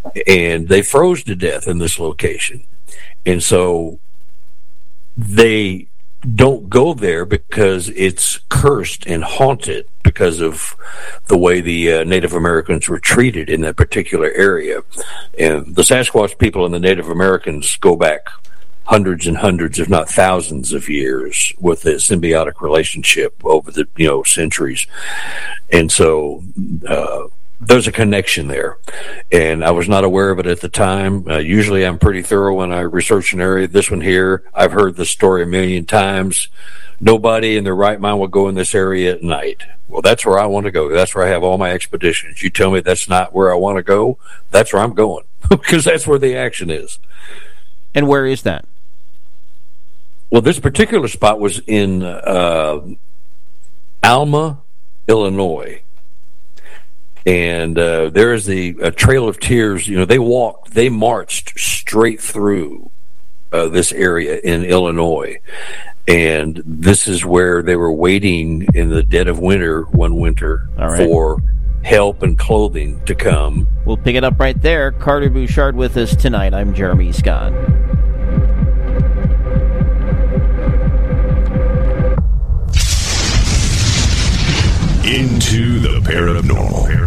and they froze to death in this location. And so they don't go there because it's cursed and haunted because of the way the Native Americans were treated in that particular area. And the Sasquatch people and the Native Americans go back hundreds and hundreds, if not thousands of years with a symbiotic relationship over the centuries. And so there's a connection there, and I was not aware of it at the time. Usually I'm pretty thorough when I research an area. This one here, I've heard the story a million times. Nobody in their right mind will go in this area at night. Well, that's where I want to go. That's where I have all my expeditions. You tell me that's not where I want to go, that's where I'm going, because that's where the action is. And where is that? Well, this particular spot was in Alma, Illinois. And there is a Trail of Tears. They marched straight through this area in Illinois. And this is where they were waiting in the dead of winter one winter for help and clothing to come. We'll pick it up right there. Carter Bouchard with us tonight. I'm Jeremy Scott. Into the paranormal.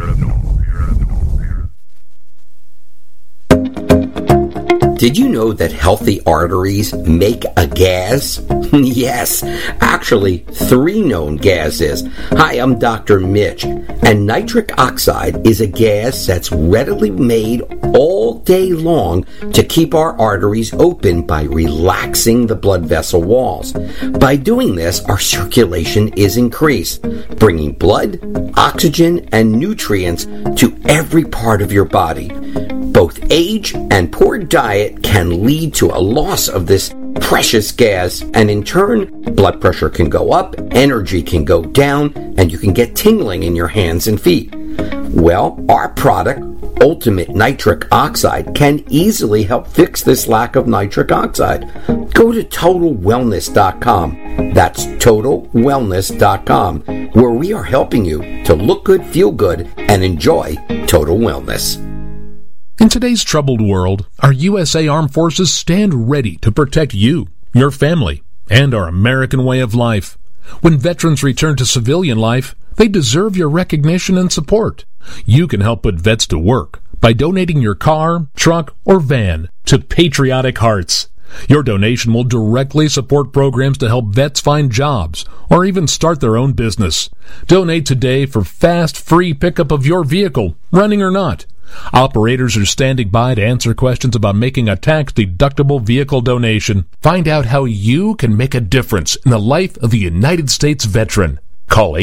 Did you know that healthy arteries make a gas? Yes, actually 3 known gases. Hi, I'm Dr. Mitch, and nitric oxide is a gas that's readily made all day long to keep our arteries open by relaxing the blood vessel walls. By doing this, our circulation is increased, bringing blood, oxygen, and nutrients to every part of your body. Both age and poor diet can lead to a loss of this precious gas, and in turn, blood pressure can go up, energy can go down, and you can get tingling in your hands and feet. Well, our product, Ultimate Nitric Oxide, can easily help fix this lack of nitric oxide. Go to TotalWellness.com. That's TotalWellness.com, where we are helping you to look good, feel good, and enjoy total wellness. In today's troubled world, our USA Armed Forces stand ready to protect you, your family, and our American way of life. When veterans return to civilian life, they deserve your recognition and support. You can help put vets to work by donating your car, truck, or van to Patriotic Hearts. Your donation will directly support programs to help vets find jobs or even start their own business. Donate today for fast, free pickup of your vehicle, running or not. Operators are standing by to answer questions about making a tax-deductible vehicle donation. Find out how you can make a difference in the life of a United States veteran. Call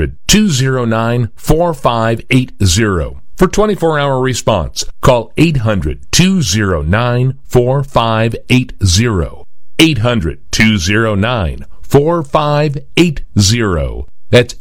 800-209-4580 for 24-hour response. Call 800-209-4580. 800-209-4580. That's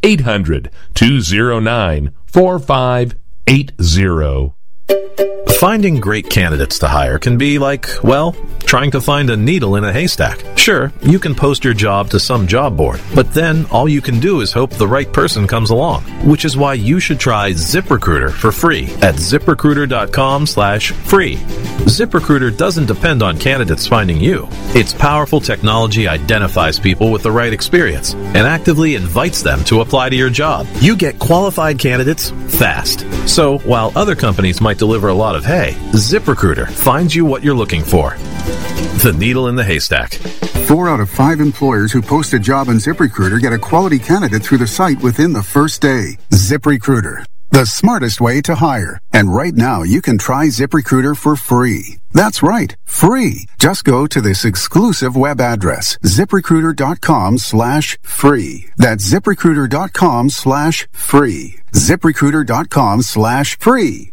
800-209-4580. Finding great candidates to hire can be like, well, trying to find a needle in a haystack. Sure, you can post your job to some job board, but then all you can do is hope the right person comes along, which is why you should try ZipRecruiter for free at ZipRecruiter.com/free. ZipRecruiter doesn't depend on candidates finding you. Its powerful technology identifies people with the right experience and actively invites them to apply to your job. You get qualified candidates fast. So while other companies might deliver a lot of hay, ZipRecruiter finds you what you're looking for. The needle in the haystack. 4 out of 5 employers who post a job on ZipRecruiter get a quality candidate through the site within the first day. ZipRecruiter, the smartest way to hire. And right now, you can try ZipRecruiter for free. That's right, free. Just go to this exclusive web address, ZipRecruiter.com/free. That's ZipRecruiter.com/free. ZipRecruiter.com/free.